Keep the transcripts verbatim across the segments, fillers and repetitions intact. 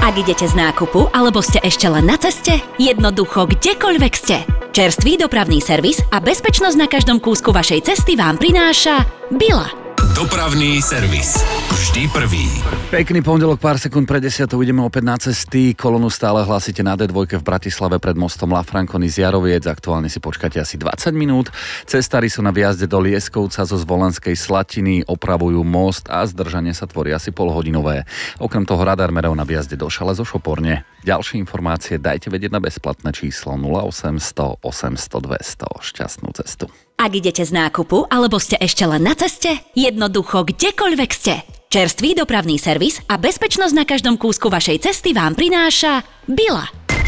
Ak idete z nákupu, alebo ste ešte len na ceste, jednoducho kdekoľvek ste. Čerstvý dopravný servis a bezpečnosť na každom kúsku vašej cesty vám prináša Bila. Dopravný servis. Vždy prvý. Pekný pondelok, pár sekúnd pred desiatou ideme opäť na cesty. Kolonu stále hlásite na dé dva v Bratislave pred mostom La Franconi z Jaroviec. Aktuálne si počkáte asi dvadsať minút. Cestári sú na výjazde do Lieskovca zo Zvolenskej Slatiny, opravujú most a zdržanie sa tvorí asi polhodinové. Okrem toho radarmerov na výjazde do Šale zo Šoporne. Ďalšie informácie dajte vedieť na bezplatné číslo nula osem nula nula osem nula nula dvesto. Šťastnú cestu. Ak idete z nákupu, alebo ste ešte len na ceste, jednoducho kdekoľvek ste. Čerstvý dopravný servis a bezpečnosť na každom kúsku vašej cesty vám prináša Bila.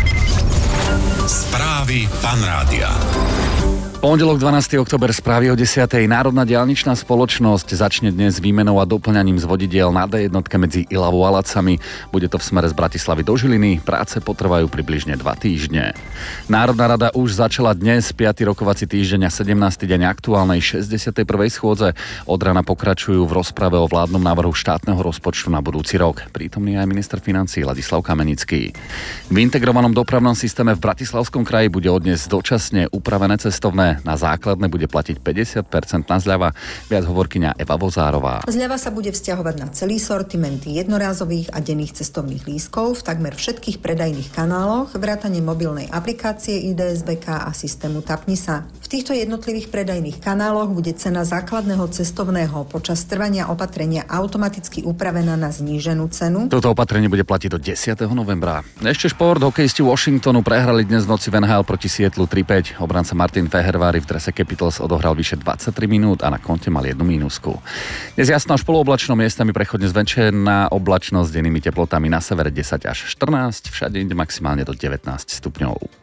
Správy Fan Rádia. Pondelok dvanásteho október, správy o desiatej. Národná diaľničná spoločnosť začne dnes výmenou a doplňaním z vodidiel na dé jedna medzi Ilavou a Lacami. Bude to v smere z Bratislavy do Žiliny. Práce potrvajú približne dva týždne. Národná rada už začala dnes piaty rokovací týždeň a sedemnásty deň aktuálnej šesťdesiatej prvej schôdze. Od rana pokračujú v rozprave o vládnom návrhu štátneho rozpočtu na budúci rok. Prítomný aj minister financií Ladislav Kamenický. V integrovanom dopravnom systéme v Bratislavskom kraji bude od dnes dočasne upravené cestovné. Na základné bude platiť päťdesiat percent na zľava. Viac hovorkyňa Eva Vozárová. Zľava sa bude vzťahovať na celý sortiment jednorázových a denných cestovných lístkov v takmer všetkých predajných kanáloch, vrátane mobilnej aplikácie í dé es bé ká a systému Tapni sa. V týchto jednotlivých predajných kanáloch bude cena základného cestovného počas trvania opatrenia automaticky upravená na zníženú cenu. Toto opatrenie bude platiť do desiateho novembra. Ešte šport. Hokejisti Washingtonu prehrali dnes v noci v en há el proti Sietlu tri päť. Obranca Martin Fehervári v drese Capitals odohral vyše dvadsaťtri minút a na konte mal jednu mínusku. Dnes jasno až polooblačno, miestami prechodne zväčšená oblačnosť s dennými teplotami na severe desať až štrnásť, všade inde maximálne do devätnásť stupňov.